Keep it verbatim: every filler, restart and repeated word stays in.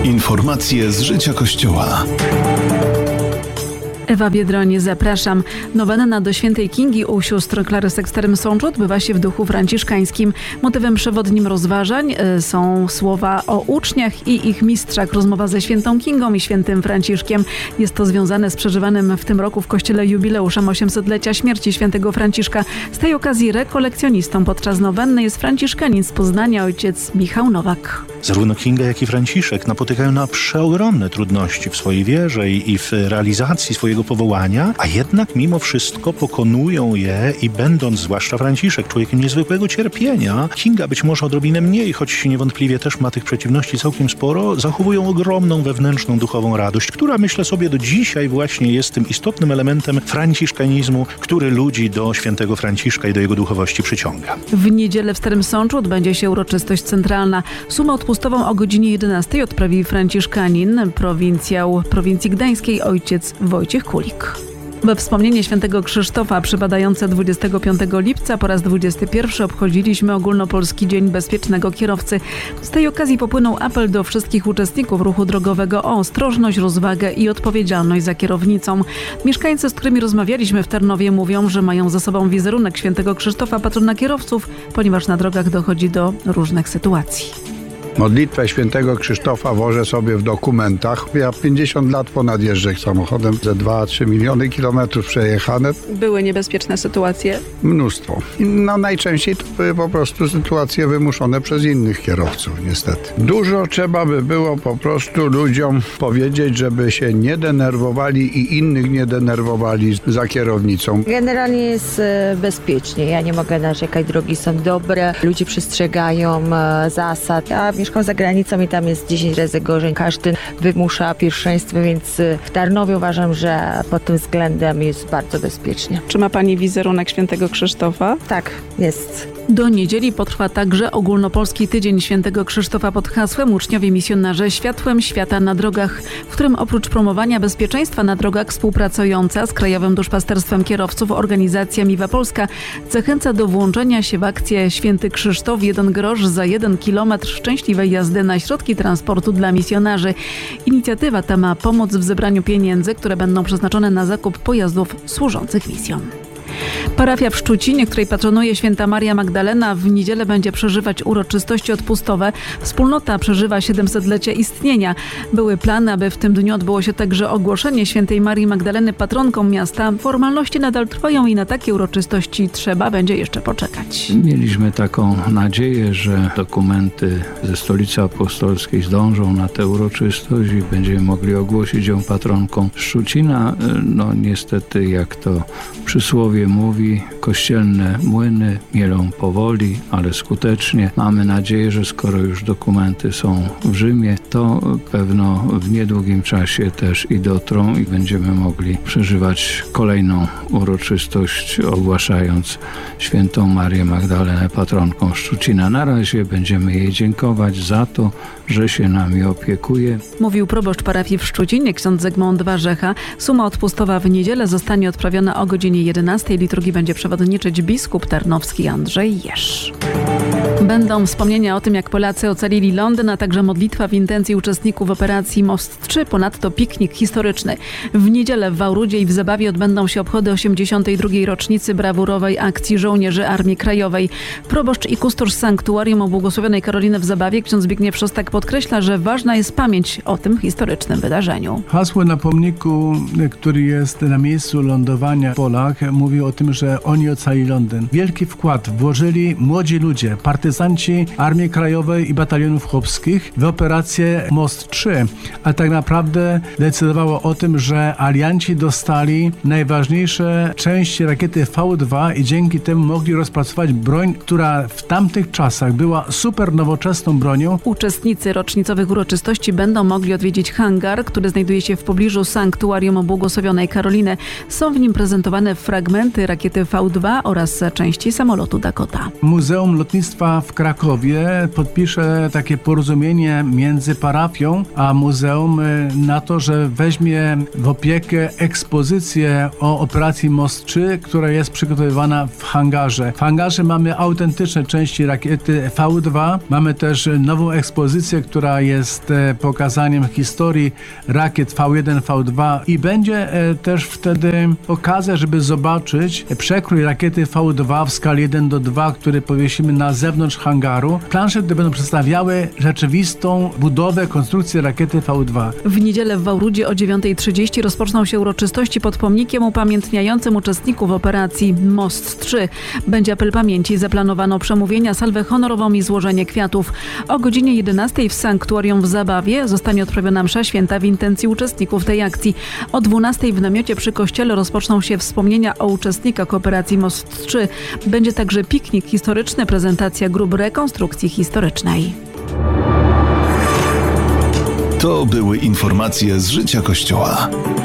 Informacje z życia Kościoła. Ewa Biedroń, zapraszam. Nowenna do świętej Kingi u sióstr Clarys Extreme Sącz odbywa się w duchu franciszkańskim. Motywem przewodnim rozważań są słowa o uczniach i ich mistrzach. Rozmowa ze świętą Kingą i świętym Franciszkiem. Jest to związane z przeżywanym w tym roku w Kościele jubileuszem osiemsetlecia śmierci świętego Franciszka. Z tej okazji rekolekcjonistą podczas nowenny jest franciszkanin z Poznania, ojciec Michał Nowak. Zarówno Kinga, jak i Franciszek napotykają na przeogromne trudności w swojej wierze i, i w realizacji swojego powołania, a jednak mimo wszystko pokonują je i będąc, zwłaszcza Franciszek, człowiekiem niezwykłego cierpienia, Kinga być może odrobinę mniej, choć niewątpliwie też ma tych przeciwności całkiem sporo, zachowują ogromną wewnętrzną duchową radość, która myślę sobie do dzisiaj właśnie jest tym istotnym elementem franciszkanizmu, który ludzi do świętego Franciszka i do jego duchowości przyciąga. W niedzielę w Starym Sączu odbędzie się uroczystość centralna. Sumę odpustową o godzinie jedenastej odprawi franciszkanin, prowincjał prowincji gdańskiej, ojciec Wojciech Kulik. We wspomnienie świętego Krzysztofa przypadające dwudziestego piątego lipca po raz dwudziesty pierwszy obchodziliśmy ogólnopolski Dzień Bezpiecznego Kierowcy. Z tej okazji popłynął apel do wszystkich uczestników ruchu drogowego o ostrożność, rozwagę i odpowiedzialność za kierownicą. Mieszkańcy, z którymi rozmawialiśmy w Tarnowie, mówią, że mają za sobą wizerunek świętego Krzysztofa, patrona kierowców, ponieważ na drogach dochodzi do różnych sytuacji. Modlitwę świętego Krzysztofa wożę sobie w dokumentach. Ja pięćdziesiąt lat ponad jeżdżę samochodem, ze dwa trzy miliony kilometrów przejechane. Były niebezpieczne sytuacje? Mnóstwo. No najczęściej to były po prostu sytuacje wymuszone przez innych kierowców, niestety. Dużo trzeba by było po prostu ludziom powiedzieć, żeby się nie denerwowali i innych nie denerwowali za kierownicą. Generalnie jest bezpiecznie. Ja nie mogę narzekać, drogi są dobre, ludzie przestrzegają zasad. Ja mieszkam za granicą i tam jest dziesięć razy gorzej. Każdy wymusza pierwszeństwo, więc w Tarnowie uważam, że pod tym względem jest bardzo bezpiecznie. Czy ma Pani wizerunek świętego Krzysztofa? Tak, jest. Do niedzieli potrwa także ogólnopolski tydzień świętego Krzysztofa pod hasłem Uczniowie Misjonarze Światłem Świata na drogach, w którym oprócz promowania bezpieczeństwa na drogach współpracująca z Krajowym Duszpasterstwem Kierowców organizacja Miwa Polska zachęca do włączenia się w akcję Święty Krzysztof jeden grosz za jeden kilometr szczęśliwej jazdy na środki transportu dla misjonarzy. Inicjatywa ta ma pomóc w zebraniu pieniędzy, które będą przeznaczone na zakup pojazdów służących misjom. Parafia w Szczucinie, której patronuje święta Maria Magdalena, w niedzielę będzie przeżywać uroczystości odpustowe. Wspólnota przeżywa siedemsetlecie istnienia. Były plany, aby w tym dniu odbyło się także ogłoszenie świętej Marii Magdaleny patronką miasta. Formalności nadal trwają i na takie uroczystości trzeba będzie jeszcze poczekać. Mieliśmy taką nadzieję, że dokumenty ze Stolicy Apostolskiej zdążą na tę uroczystość i będziemy mogli ogłosić ją patronką Szczucina. No niestety, jak to przysłowie mówi, kościelne młyny mielą powoli, ale skutecznie. Mamy nadzieję, że skoro już dokumenty są w Rzymie, to pewno w niedługim czasie też i dotrą i będziemy mogli przeżywać kolejną uroczystość, ogłaszając świętą Marię Magdalenę patronką Szczucina. Na razie będziemy jej dziękować za to, że się nami opiekuje. Mówił proboszcz parafii w Szczucinie, ksiądz Zygmunt Warzecha. Suma odpustowa w niedzielę zostanie odprawiona o godzinie jedenastej. Liturgii będzie przewodniczyć biskup tarnowski Andrzej Jerz. Będą wspomnienia o tym, jak Polacy ocalili Londyn, a także modlitwa w intencji uczestników operacji Most trzy, ponadto piknik historyczny. W niedzielę w Wałrudzie i w Zabawie odbędą się obchody osiemdziesiątej drugiej rocznicy brawurowej akcji żołnierzy Armii Krajowej. Proboszcz i kustosz sanktuarium Obłogosławionej Karoliny w Zabawie, ksiądz Zbigniew Szostak, podkreśla, że ważna jest pamięć o tym historycznym wydarzeniu. Hasło na pomniku, który jest na miejscu lądowania w Polach, mówi o tym, że oni ocalili Londyn. Wielki wkład włożyli młodzi ludzie, partyzanci Armii Krajowej i batalionów chłopskich w operację Most trzy, a tak naprawdę decydowało o tym, że alianci dostali najważniejsze części rakiety V dwa i dzięki temu mogli rozpracować broń, która w tamtych czasach była super nowoczesną bronią. Uczestnicy rocznicowych uroczystości będą mogli odwiedzić hangar, który znajduje się w pobliżu sanktuarium Obłogosławionej Karoliny. Są w nim prezentowane fragmenty rakiety V dwa oraz części samolotu Dakota. Muzeum Lotnictwa parafia w Krakowie podpisze takie porozumienie między parafią a muzeum na to, że weźmie w opiekę ekspozycję o operacji Most trzy, która jest przygotowywana w hangarze. W hangarze mamy autentyczne części rakiety V dwa. Mamy też nową ekspozycję, która jest pokazaniem historii rakiet V jeden, V dwa i będzie też wtedy okazja, żeby zobaczyć przekrój rakiety V dwa w skali jeden do dwa, który powiesimy na zewnątrz hangaru. Plansze, które będą przedstawiały rzeczywistą budowę, konstrukcję rakiety V dwa. W niedzielę w Wałrudzie o dziewiąta trzydzieści rozpoczną się uroczystości pod pomnikiem upamiętniającym uczestników operacji Most trzy. Będzie apel pamięci, zaplanowano przemówienia, salwę honorową i złożenie kwiatów. O godzinie jedenastej w sanktuarium w Zabawie zostanie odprawiona msza święta w intencji uczestników tej akcji. O dwunastej w namiocie przy kościele rozpoczną się wspomnienia o uczestnikach operacji Most trzy. Będzie także piknik historyczny, prezentacja grup rekonstrukcji historycznej. To były informacje z życia Kościoła.